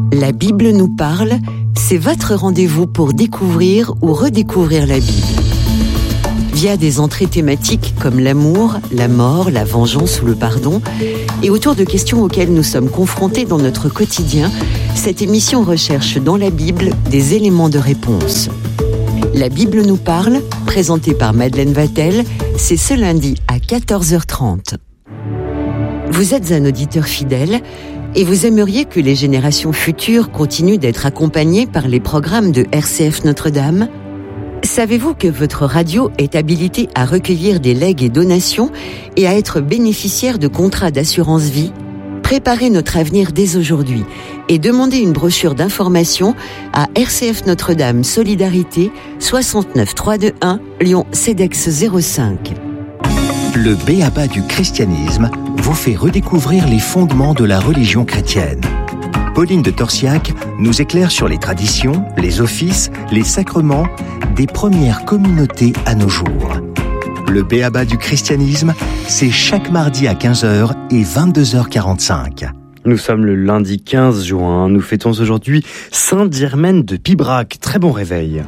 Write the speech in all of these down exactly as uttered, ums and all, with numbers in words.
La Bible nous parle, c'est votre rendez-vous pour découvrir ou redécouvrir la Bible. Via des entrées thématiques comme l'amour, la mort, la vengeance ou le pardon, et autour de questions auxquelles nous sommes confrontés dans notre quotidien, cette émission recherche dans la Bible des éléments de réponse. La Bible nous parle, présentée par Madeleine Vatel, c'est ce lundi à quatorze heures trente. Vous êtes un auditeur fidèle et vous aimeriez que les générations futures continuent d'être accompagnées par les programmes de R C F Notre-Dame ? Savez-vous que votre radio est habilitée à recueillir des legs et donations et à être bénéficiaire de contrats d'assurance vie ? Préparez notre avenir dès aujourd'hui et demandez une brochure d'information à R C F Notre-Dame Solidarité soixante-neuf trois cent vingt-et-un Lyon Cedex zéro cinq. Le B.A.B.A. du christianisme vous fait redécouvrir les fondements de la religion chrétienne. Pauline de Torsiac nous éclaire sur les traditions, les offices, les sacrements des premières communautés à nos jours. Le B.A.B.A. du christianisme, c'est chaque mardi à quinze heures et vingt-deux heures quarante-cinq. Nous sommes le lundi quinze juin, nous fêtons aujourd'hui Saint Dirmène de Pibrac. Très bon réveil.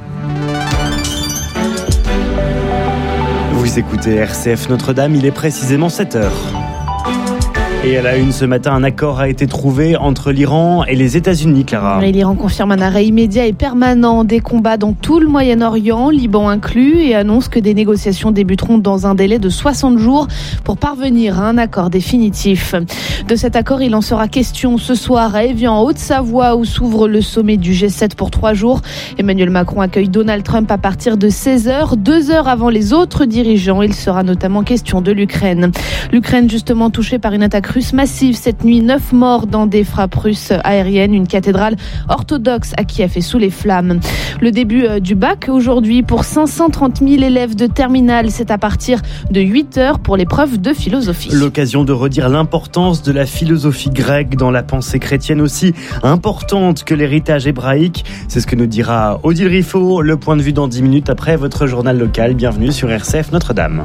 Vous écoutez R C F Notre-Dame, il est précisément sept heures. Et à la une ce matin, un accord a été trouvé entre l'Iran et les États-Unis, Clara. Et l'Iran confirme un arrêt immédiat et permanent des combats dans tout le Moyen-Orient, Liban inclus, et annonce que des négociations débuteront dans un délai de soixante jours pour parvenir à un accord définitif. De cet accord, il en sera question ce soir à Évian, en Haute-Savoie, où s'ouvre le sommet du G sept pour trois jours. Emmanuel Macron accueille Donald Trump à partir de seize heures, deux heures avant les autres dirigeants. Il sera notamment question de l'Ukraine. L'Ukraine, justement touchée par une attaque russe massive cette nuit, neuf morts dans des frappes russes aériennes, une cathédrale orthodoxe à Kiev est sous les flammes. Le début du bac aujourd'hui pour cinq cent trente mille élèves de terminale, c'est à partir de huit heures pour l'épreuve de philosophie. L'occasion de redire l'importance de la philosophie grecque dans la pensée chrétienne, aussi importante que l'héritage hébraïque. C'est ce que nous dira Odile Riffaut. Le point de vue dans dix minutes après votre journal local. Bienvenue sur R C F Notre-Dame.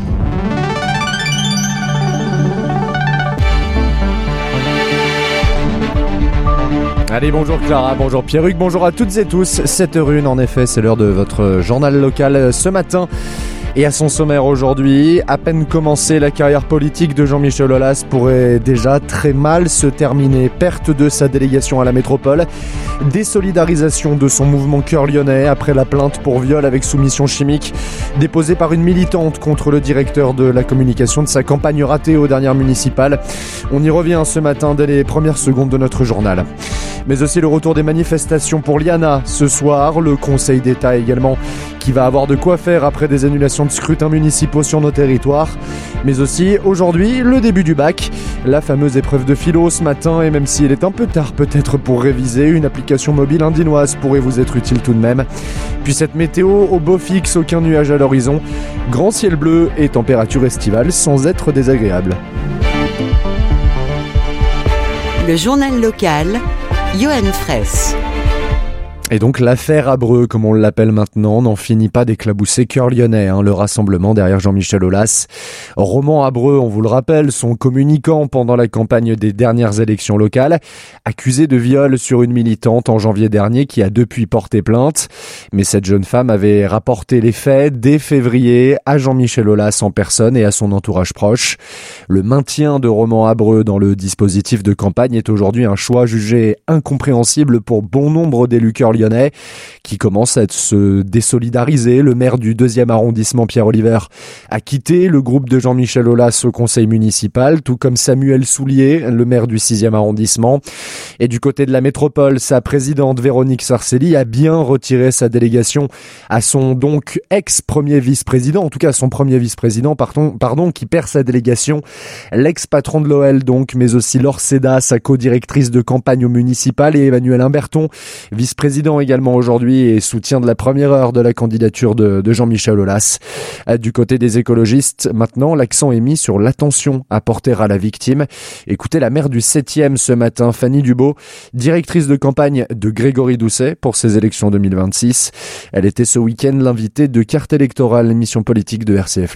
Allez, bonjour Clara, bonjour Pierruc, bonjour à toutes et tous. sept heures une, en effet, c'est l'heure de votre journal local ce matin. Et à son sommaire aujourd'hui, à peine commencé, la carrière politique de Jean-Michel Aulas pourrait déjà très mal se terminer. Perte de sa délégation à la métropole, désolidarisation de son mouvement Cœur Lyonnais après la plainte pour viol avec soumission chimique déposée par une militante contre le directeur de la communication de sa campagne ratée aux dernières municipales. On y revient ce matin dès les premières secondes de notre journal. Mais aussi le retour des manifestations pour l'I A N A ce soir, le Conseil d'État également qui va avoir de quoi faire après des annulations de scrutins municipaux sur nos territoires. Mais aussi aujourd'hui le début du bac, la fameuse épreuve de philo ce matin, et même s'il est un peu tard peut-être pour réviser, une application mobile indinoise pourrait vous être utile tout de même. Puis cette météo au beau fixe, aucun nuage à l'horizon, grand ciel bleu et température estivale sans être désagréable. Le journal local, Johan Fraisse. Et donc l'affaire Abreu, comme on l'appelle maintenant, n'en finit pas d'éclabousser Cœur Lyonnais, hein, le rassemblement derrière Jean-Michel Aulas. Roman Abreu, on vous le rappelle, son communicant pendant la campagne des dernières élections locales, accusé de viol sur une militante en janvier dernier qui a depuis porté plainte. Mais cette jeune femme avait rapporté les faits dès février à Jean-Michel Aulas en personne et à son entourage proche. Le maintien de Roman Abreu dans le dispositif de campagne est aujourd'hui un choix jugé incompréhensible pour bon nombre d'élus Cœur Lyonnais qui commence à se désolidariser. Le maire du deuxième arrondissement, Pierre Oliver, a quitté le groupe de Jean-Michel Aulas au conseil municipal, tout comme Samuel Soulier, le maire du sixième arrondissement. Et du côté de la métropole, sa présidente Véronique Sarcelli a bien retiré sa délégation à son donc ex-premier vice-président, en tout cas son premier vice-président, pardon, pardon, qui perd sa délégation. L'ex-patron de l'O L donc, mais aussi Laure Seda, sa co-directrice de campagne au municipal, et Emmanuel Imberton, vice-président également aujourd'hui et soutien de la première heure de la candidature de, de Jean-Michel Aulas. Du côté des écologistes, maintenant, l'accent est mis sur l'attention à porter à la victime. Écoutez la maire du septième ce matin, Fanny Dubo, directrice de campagne de Grégory Doucet pour ses élections deux mille vingt-six. Elle était ce week-end l'invitée de Carte électorale, l'émission politique de R C F Lyon.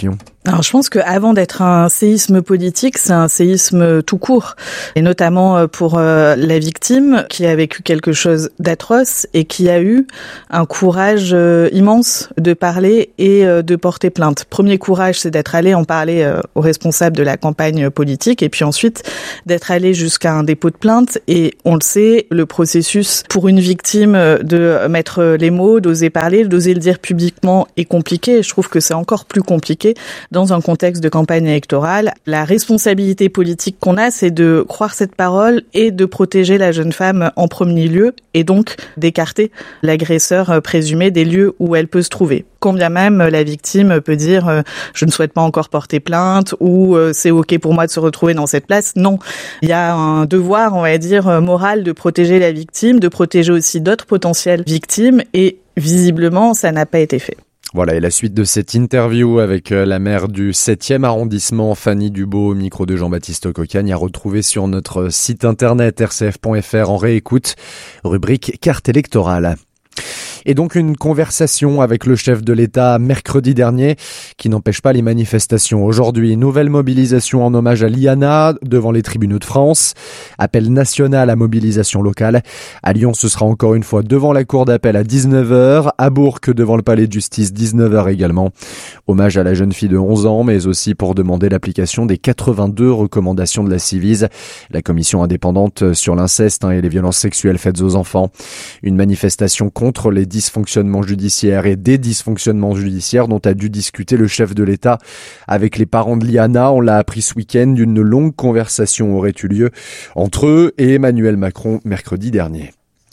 Alors je pense qu'avant d'être un séisme politique, c'est un séisme tout court, et notamment pour la victime qui a vécu quelque chose d'atroce et qui a eu un courage immense de parler et de porter plainte. Premier courage, c'est d'être allé en parler aux responsables de la campagne politique, et puis ensuite d'être allé jusqu'à un dépôt de plainte. Et on le sait, le processus pour une victime de mettre les mots, d'oser parler, d'oser le dire publiquement est compliqué. Et je trouve que c'est encore plus compliqué dans un contexte de campagne électorale. La responsabilité politique qu'on a, c'est de croire cette parole et de protéger la jeune femme en premier lieu, et donc d'écarter l'agresseur présumé des lieux où elle peut se trouver. Quand bien même la victime peut dire euh, « je ne souhaite pas encore porter plainte » ou euh, « c'est ok pour moi de se retrouver dans cette place ». Non, il y a un devoir, on va dire, moral de protéger la victime, de protéger aussi d'autres potentielles victimes, et visiblement, ça n'a pas été fait. Voilà, et la suite de cette interview avec la maire du septième arrondissement, Fanny Dubo, au micro de Jean-Baptiste Cocagne, à retrouver sur notre site internet r c f point f r en réécoute, rubrique carte électorale. Et donc une conversation avec le chef de l'État mercredi dernier qui n'empêche pas les manifestations. Aujourd'hui, nouvelle mobilisation en hommage à Liana devant les tribunaux de France. Appel national à mobilisation locale. À Lyon, ce sera encore une fois devant la cour d'appel à dix-neuf heures. À Bourg, devant le palais de justice, dix-neuf heures également. Hommage à la jeune fille de onze ans, mais aussi pour demander l'application des quatre-vingt-deux recommandations de la Civise, la commission indépendante sur l'inceste hein, et les violences sexuelles faites aux enfants. Une manifestation contre les dysfonctionnements judiciaires et des dysfonctionnements judiciaires dont a dû discuter le chef de l'État avec les parents de Liana. On l'a appris ce week-end, une longue conversation aurait eu lieu entre eux et Emmanuel Macron mercredi dernier.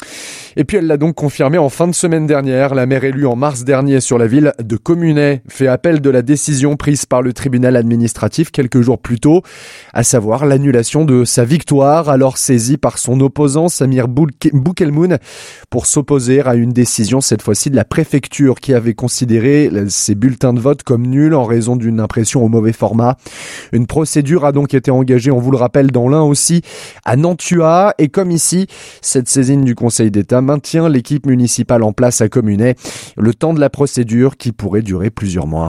Et puis elle l'a donc confirmé en fin de semaine dernière. La maire élue en mars dernier sur la ville de Communay fait appel de la décision prise par le tribunal administratif quelques jours plus tôt, à savoir l'annulation de sa victoire, alors saisie par son opposant Samir Boukelmoun pour s'opposer à une décision cette fois-ci de la préfecture qui avait considéré ses bulletins de vote comme nuls en raison d'une impression au mauvais format. Une procédure a donc été engagée, on vous le rappelle, dans l'Ain aussi, à Nantua, et comme ici, cette saisine du Conseil d'État maintient l'équipe municipale en place à Communay, le temps de la procédure qui pourrait durer plusieurs mois.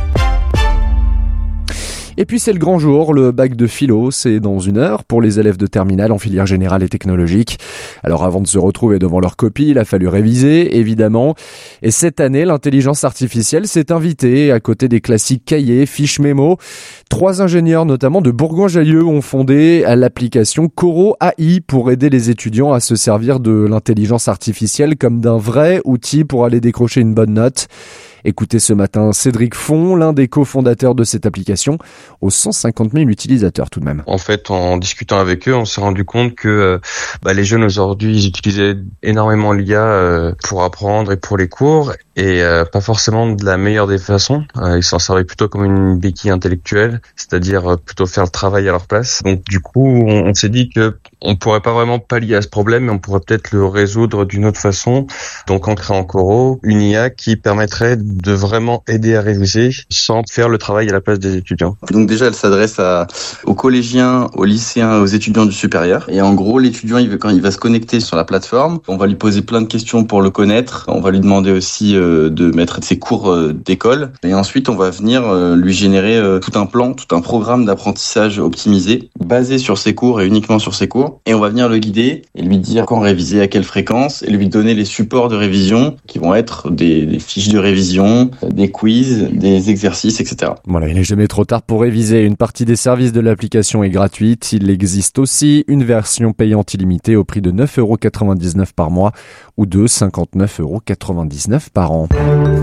Et puis c'est le grand jour, le bac de philo, c'est dans une heure pour les élèves de terminale en filière générale et technologique. Alors avant de se retrouver devant leur copie, il a fallu réviser, évidemment. Et cette année, l'intelligence artificielle s'est invitée à côté des classiques cahiers, fiches mémo. Trois ingénieurs, notamment de Bourgoin-Jallieu, ont fondé l'application Coro A I pour aider les étudiants à se servir de l'intelligence artificielle comme d'un vrai outil pour aller décrocher une bonne note. Écoutez ce matin Cédric Font, l'un des cofondateurs de cette application, aux cent cinquante mille utilisateurs tout de même. En fait, en discutant avec eux, on s'est rendu compte que euh, bah, les jeunes aujourd'hui, ils utilisaient énormément l'I A euh, pour apprendre et pour les cours, et euh, pas forcément de la meilleure des façons. Euh, ils s'en servaient plutôt comme une béquille intellectuelle, c'est-à-dire euh, plutôt faire le travail à leur place. Donc du coup, on, on s'est dit que on pourrait pas vraiment pallier à ce problème, mais on pourrait peut-être le résoudre d'une autre façon. Donc en créant Coro, une I A qui permettrait de vraiment aider à réviser sans faire le travail à la place des étudiants. Donc déjà, elle s'adresse à, aux collégiens, aux lycéens, aux étudiants du supérieur. Et en gros, l'étudiant, il veut, quand il va se connecter sur la plateforme, on va lui poser plein de questions pour le connaître. On va lui demander aussi euh, de mettre ses cours euh, d'école. Et ensuite, on va venir euh, lui générer euh, tout un plan, tout un programme d'apprentissage optimisé, basé sur ses cours et uniquement sur ses cours. Et on va venir le guider et lui dire quand réviser, à quelle fréquence, et lui donner les supports de révision qui vont être des, des fiches de révision, des quiz, des exercices, et cetera. Voilà, il n'est jamais trop tard pour réviser. Une partie des services de l'application est gratuite. Il existe aussi une version payante illimitée au prix de neuf euros quatre-vingt-dix-neuf par mois ou de cinquante-neuf euros quatre-vingt-dix-neuf par an.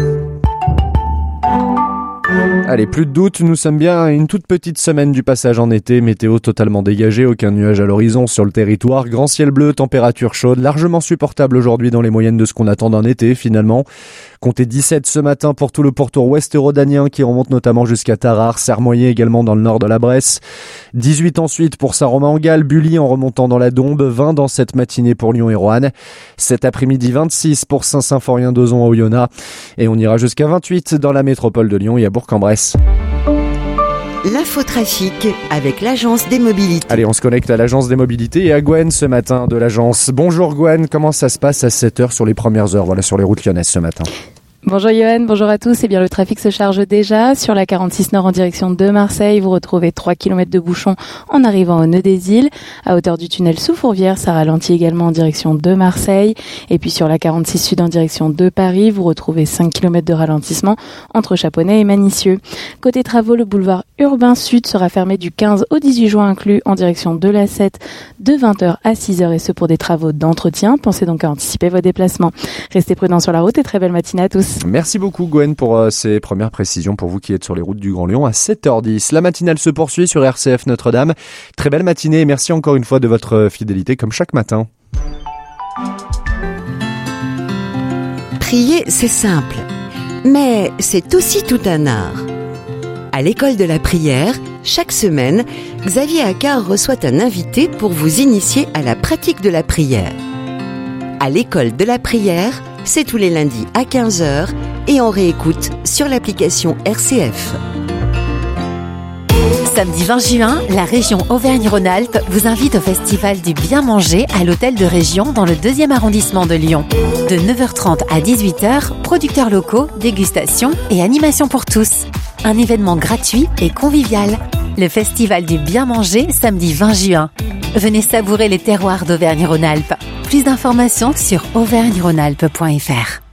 Allez, plus de doute, nous sommes bien à une toute petite semaine du passage en été, météo totalement dégagée, aucun nuage à l'horizon sur le territoire, grand ciel bleu, température chaude, largement supportable aujourd'hui dans les moyennes de ce qu'on attend d'un été finalement. Comptez dix-sept ce matin pour tout le pourtour ouest rhodanien qui remonte notamment jusqu'à Tarare, Sermoyer également dans le nord de la Bresse. dix-huit ensuite pour Saint-Romain-en-Galles, Bully en remontant dans la Dombe, vingt dans cette matinée pour Lyon et Roanne. Cet après-midi, vingt-six pour Saint-Symphorien-d'Ozon à Oyonnax et on ira jusqu'à vingt-huit dans la métropole de Lyon et à Bourg-en-Bresse. L'infotrafic avec l'agence des mobilités. Allez, on se connecte à l'agence des mobilités et à Gwen ce matin de l'agence. Bonjour Gwen, comment ça se passe à sept heures sur les premières heures, voilà, sur les routes lyonnaises ce matin? Bonjour Yoann, bonjour à tous. Eh bien, le trafic se charge déjà. Sur la quarante-six Nord en direction de Marseille, vous retrouvez trois kilomètres de bouchons en arrivant au nœud des îles. À hauteur du tunnel sous Fourvière, ça ralentit également en direction de Marseille. Et puis sur la quarante-six Sud en direction de Paris, vous retrouvez cinq kilomètres de ralentissement entre Chaponnet et Manicieux. Côté travaux, le boulevard Urbain Sud sera fermé du quinze au dix-huit juin inclus en direction de l'A sept de vingt heures à six heures et ce pour des travaux d'entretien. Pensez donc à anticiper vos déplacements. Restez prudents sur la route et très belle matinée à tous. Merci beaucoup Gwen pour euh, ces premières précisions pour vous qui êtes sur les routes du Grand Lyon à sept heures dix. La matinale se poursuit sur R C F Notre-Dame. Très belle matinée et merci encore une fois de votre fidélité comme chaque matin. Prier, c'est simple, mais c'est aussi tout un art. À l'école de la prière, chaque semaine, Xavier Accard reçoit un invité pour vous initier à la pratique de la prière. À l'école de la prière, c'est tous les lundis à quinze heures et en réécoute sur l'application R C F. Samedi vingt juin, la région Auvergne-Rhône-Alpes vous invite au Festival du Bien Manger à l'Hôtel de Région dans le deuxième arrondissement de Lyon. De neuf heures trente à dix-huit heures, producteurs locaux, dégustation et animation pour tous. Un événement gratuit et convivial. Le Festival du Bien Manger, samedi vingt juin. Venez savourer les terroirs d'Auvergne-Rhône-Alpes. Plus d'informations sur auvergne rhône alpes point f r.